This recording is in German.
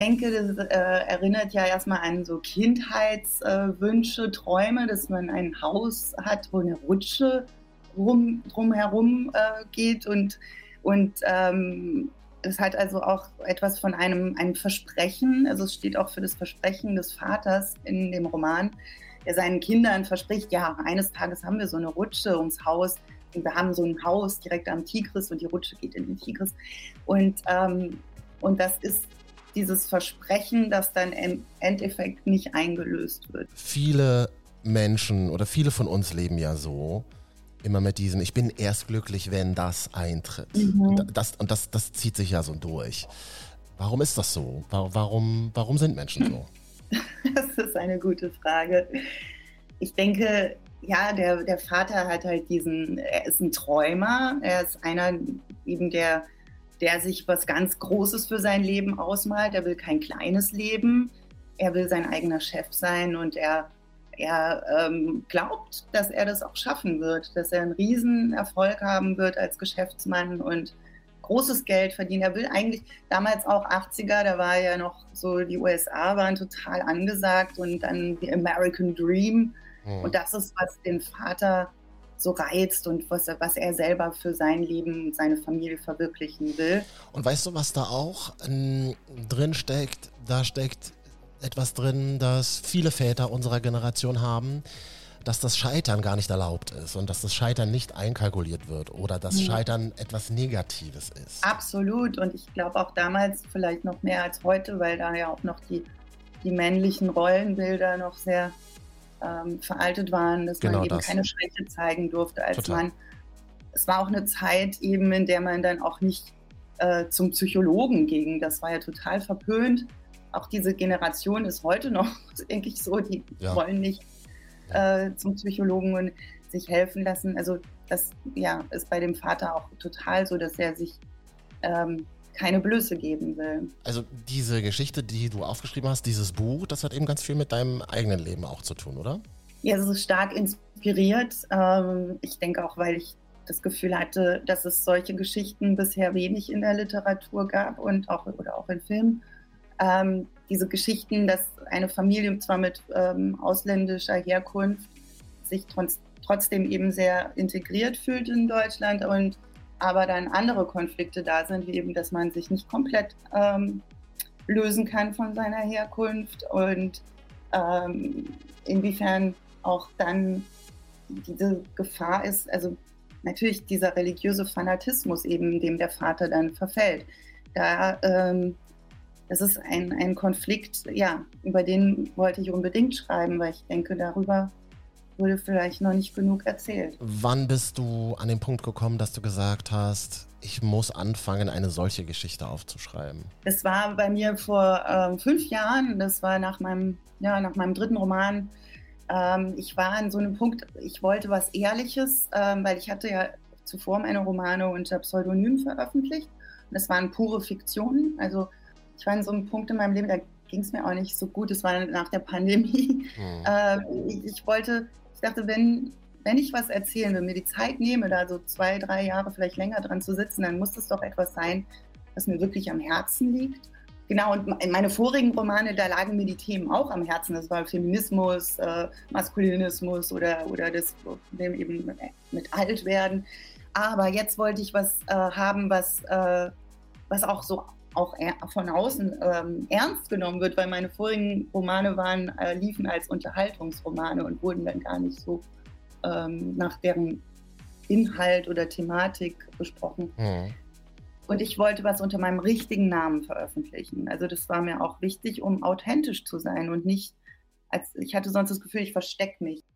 denke, das erinnert ja erstmal an so Kindheitswünsche, Träume, dass man ein Haus hat, wo eine Rutsche drumherum geht und es hat also auch etwas von einem Versprechen, also es steht auch für das Versprechen des Vaters in dem Roman, der seinen Kindern verspricht, ja, eines Tages haben wir so eine Rutsche ums Haus und wir haben so ein Haus direkt am Tigris und die Rutsche geht in den Tigris und das ist dieses Versprechen, das dann im Endeffekt nicht eingelöst wird. Viele Menschen oder viele von uns leben ja so, immer mit diesem, ich bin erst glücklich, wenn das eintritt. Und das zieht sich ja so durch. Warum ist das so? Warum sind Menschen so? Das ist eine gute Frage. Ich denke, ja, der Vater hat halt er ist ein Träumer, er ist einer eben der sich was ganz Großes für sein Leben ausmalt. Er will kein kleines Leben, er will sein eigener Chef sein und er glaubt, dass er das auch schaffen wird, dass er einen riesen Erfolg haben wird als Geschäftsmann und großes Geld verdienen. Er will eigentlich, damals auch 80er, da war ja noch so, die USA waren total angesagt und dann die American Dream. Und das ist, was den Vater so reizt und was er selber für sein Leben und seine Familie verwirklichen will. Und weißt du, was da auch drin steckt? Da steckt etwas drin, das viele Väter unserer Generation haben, dass das Scheitern gar nicht erlaubt ist und dass das Scheitern nicht einkalkuliert wird oder dass Scheitern etwas Negatives ist. Absolut, und ich glaube auch damals vielleicht noch mehr als heute, weil da ja auch noch die männlichen Rollenbilder noch sehr veraltet waren, dass man eben keine Schwäche zeigen durfte als Mann. Es war auch eine Zeit eben, in der man dann auch nicht zum Psychologen ging. Das war ja total verpönt. Auch diese Generation ist heute noch, denke ich so, die wollen nicht zum Psychologen und sich helfen lassen. Also das ist bei dem Vater auch total so, dass er sich keine Blöße geben will. Also diese Geschichte, die du aufgeschrieben hast, dieses Buch, das hat eben ganz viel mit deinem eigenen Leben auch zu tun, oder? Ja, es ist stark inspiriert. Ich denke auch, weil ich das Gefühl hatte, dass es solche Geschichten bisher wenig in der Literatur gab und auch in Filmen. Diese Geschichten, dass eine Familie zwar mit ausländischer Herkunft sich trotzdem eben sehr integriert fühlt in Deutschland aber dann andere Konflikte da sind, wie eben, dass man sich nicht komplett lösen kann von seiner Herkunft und inwiefern auch dann diese Gefahr ist, also natürlich dieser religiöse Fanatismus eben, dem der Vater dann verfällt. Das ist ein Konflikt, über den wollte ich unbedingt schreiben, weil ich denke, darüber wurde vielleicht noch nicht genug erzählt. Wann bist du an den Punkt gekommen, dass du gesagt hast, ich muss anfangen, eine solche Geschichte aufzuschreiben? Das war bei mir vor 5 Jahren, das war nach meinem dritten Roman. Ich war an so einem Punkt, ich wollte was Ehrliches, weil ich hatte ja zuvor meine Romane unter Pseudonym veröffentlicht. Und das waren pure Fiktionen. Also ich war an so einem Punkt in meinem Leben, da ging es mir auch nicht so gut. Es war nach der Pandemie. Ich dachte, wenn ich was erzählen will, mir die Zeit nehme, da so 2, 3 Jahre vielleicht länger dran zu sitzen, dann muss das doch etwas sein, was mir wirklich am Herzen liegt. Genau, und in meine vorigen Romane, da lagen mir die Themen auch am Herzen. Das war Feminismus, Maskulinismus oder das Problem eben mit Altwerden. Aber jetzt wollte ich was haben, was auch so auch von außen ernst genommen wird, weil meine vorigen Romane liefen als Unterhaltungsromane und wurden dann gar nicht so nach deren Inhalt oder Thematik besprochen. Und ich wollte was unter meinem richtigen Namen veröffentlichen. Also das war mir auch wichtig, um authentisch zu sein und nicht, ich hatte sonst das Gefühl, ich verstecke mich.